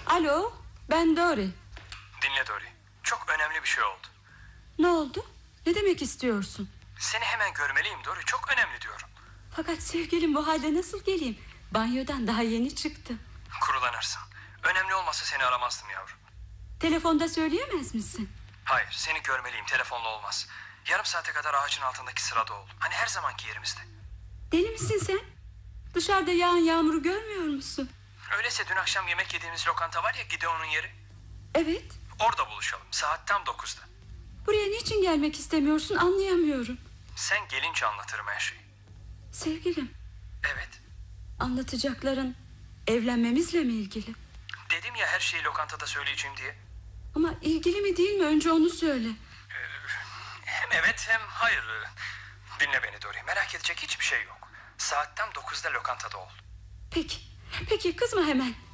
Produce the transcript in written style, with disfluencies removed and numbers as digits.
Alo, ben Dory. Dinle Dory, çok önemli bir şey oldu. Ne oldu? Ne demek istiyorsun? Seni hemen görmeliyim Dory, çok önemli diyorum. Fakat sevgilim, bu halde nasıl geleyim? Banyodan daha yeni çıktım. Kurulanırsın. Önemli olmasa seni aramazdım yavrum. Telefonda söyleyemez misin? Hayır, seni görmeliyim, telefonla olmaz. Yarım saate kadar ağacın altındaki sırada ol. Hani her zamanki yerimizde. Deli misin sen? Dışarıda yağan yağmuru görmüyor musun? Öyleyse dün akşam yemek yediğimiz lokanta var ya, Gideon'un yeri. Evet. Orada buluşalım, saat tam 9'da. Buraya niçin gelmek istemiyorsun, anlayamıyorum. Sen gelince anlatırım her şeyi. Sevgilim, Evet. anlatacakların evlenmemizle mi ilgili? Dedim ya her şeyi lokantada söyleyeceğim diye. Ama ilgili mi değil mi, önce onu söyle. Hem evet hem hayır. Dinle beni Dory, merak edecek hiçbir şey yok. Saat tam 9'da lokantada ol. Peki, kızma hemen.